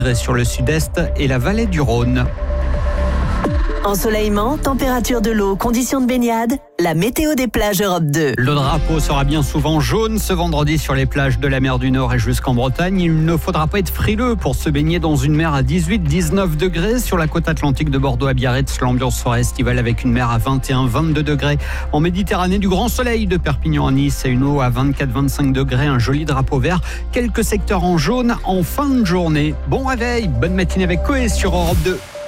sur le sud-est et la vallée du Rhône. Ensoleillement, température de l'eau, conditions de baignade, la météo des plages Europe 2. Le drapeau sera bien souvent jaune ce vendredi sur les plages de la mer du Nord et jusqu'en Bretagne. Il ne faudra pas être frileux pour se baigner dans une mer à 18-19 degrés. Sur la côte atlantique de Bordeaux à Biarritz, l'ambiance sera estivale avec une mer à 21-22 degrés. En Méditerranée, du grand soleil de Perpignan à Nice et une eau à 24-25 degrés. Un joli drapeau vert. Quelques secteurs en jaune en fin de journée. Bon réveil, bonne matinée avec Coé sur Europe 2.